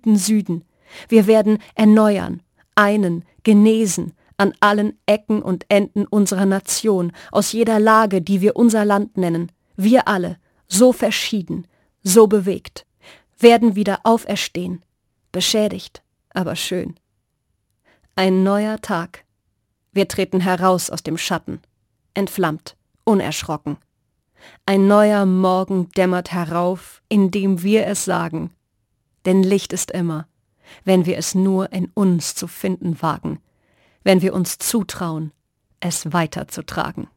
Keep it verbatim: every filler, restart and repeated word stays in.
geliebten Süden. Wir werden erneuern, einen, genesen, an allen Ecken und Enden unserer Nation, aus jeder Lage, die wir unser Land nennen. Wir alle, so verschieden, so bewegt, werden wieder auferstehen, beschädigt, aber schön. Ein neuer Tag. Wir treten heraus aus dem Schatten, entflammt, unerschrocken. Ein neuer Morgen dämmert herauf, indem wir es sagen. Denn Licht ist immer, wenn wir es nur in uns zu finden wagen, wenn wir uns zutrauen, es weiterzutragen.